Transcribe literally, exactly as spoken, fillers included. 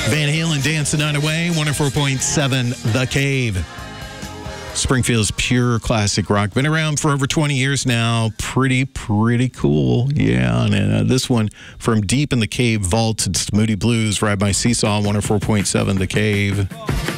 Van Halen, Dance the Night Away, one oh four point seven The Cave. Springfield's pure classic rock. Been around for over twenty years now. Pretty, pretty cool. Yeah, and uh, this one from deep in the cave vault. It's Moody Blues, right by Seesaw, one oh four point seven The Cave.